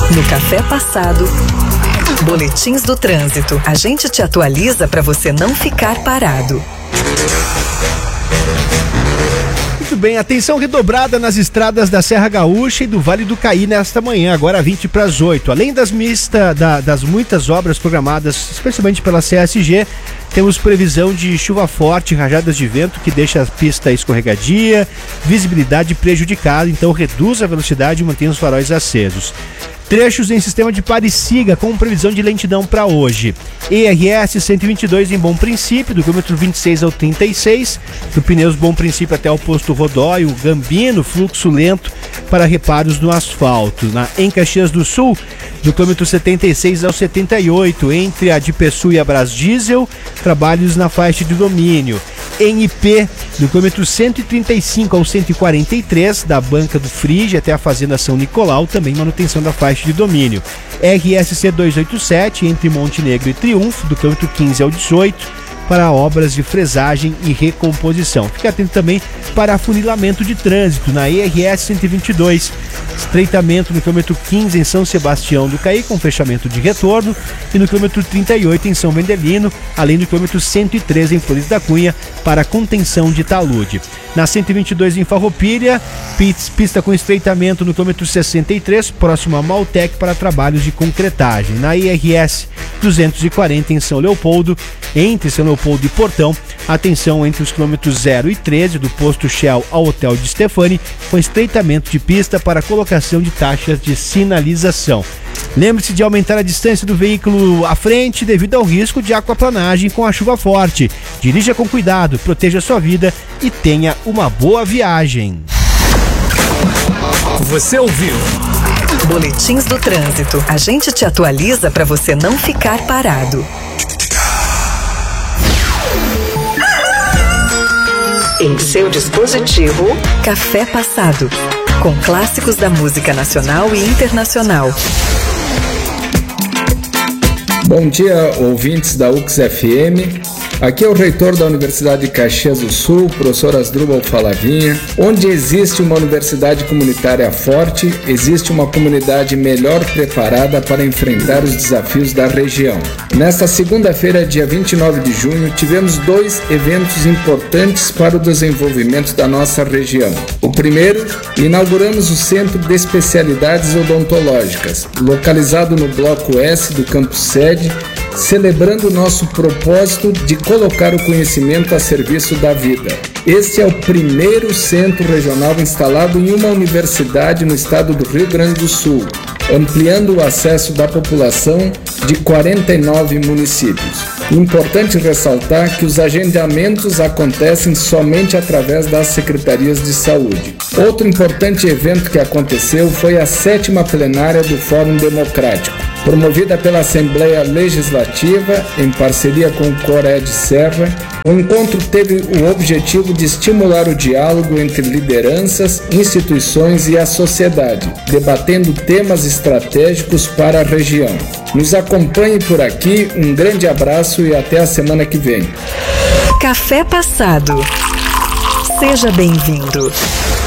No Café Passado, boletins do trânsito. A gente te atualiza para você não ficar parado. Muito bem, atenção redobrada nas estradas da Serra Gaúcha e do Vale do Caí nesta manhã, agora 7:20. Além das muitas obras programadas, especialmente pela CSG, temos previsão de chuva forte, rajadas de vento que deixa a pista escorregadia, visibilidade prejudicada, então reduz a velocidade e mantém os faróis acesos. Trechos em sistema de pare e siga com previsão de lentidão para hoje. ERS 122 em Bom Princípio, do quilômetro 26 ao 36, do Pneus Bom Princípio até o posto Rodóio, Gambino, fluxo lento para reparos no asfalto. Em Caxias do Sul, do quilômetro 76 ao 78, entre a de Pessu e a Brás Diesel, trabalhos na faixa de domínio. Em IP, do quilômetro 135 ao 143, da Banca do Frige até a Fazenda São Nicolau, também manutenção da faixa de domínio. RSC 287, entre Montenegro e Triunfo, do quilômetro 15 ao 18, para obras de fresagem e recomposição. Fique atento também para afunilamento de trânsito na ERS 122, estreitamento no quilômetro 15 em São Sebastião do Caí, com fechamento de retorno, e no quilômetro 38 em São Vendelino, além do quilômetro 113 em Flores da Cunha, para contenção de talude. Na 122 em Farroupilha, pista com estreitamento no quilômetro 63, próximo a Maltec, para trabalhos de concretagem. Na IRS 240 em São Leopoldo, entre São Leopoldo e Portão, atenção entre os quilômetros 0 e 13, do posto Shell ao Hotel de Stefani, com estreitamento de pista para colocação de taxas de sinalização. Lembre-se de aumentar a distância do veículo à frente devido ao risco de aquaplanagem com a chuva forte. Dirija com cuidado, proteja sua vida e tenha uma boa viagem. Você ouviu Boletins do Trânsito. A gente te atualiza para você não ficar parado. Em seu dispositivo, Café Passado, com clássicos da música nacional e internacional. Bom dia, ouvintes da UX-FM. Aqui é o reitor da Universidade de Caxias do Sul, professor Asdrubal Falavinha. Onde existe uma universidade comunitária forte, existe uma comunidade melhor preparada para enfrentar os desafios da região. Nesta segunda-feira, dia 29 de junho, tivemos 2 eventos importantes para o desenvolvimento da nossa região. O primeiro, inauguramos o Centro de Especialidades Odontológicas, localizado no Bloco S do Campus Sede, celebrando o nosso propósito de colocar o conhecimento a serviço da vida. Este é o primeiro centro regional instalado em uma universidade no estado do Rio Grande do Sul, ampliando o acesso da população de 49 municípios. Importante ressaltar que os agendamentos acontecem somente através das secretarias de saúde. Outro importante evento que aconteceu foi a 7ª plenária do Fórum Democrático, promovida pela Assembleia Legislativa em parceria com o CORED Serra. O encontro teve o objetivo de estimular o diálogo entre lideranças, instituições e a sociedade, debatendo temas estratégicos para a região. Nos acompanhe por aqui, um grande abraço e até a semana que vem. Café Passado. Seja bem-vindo.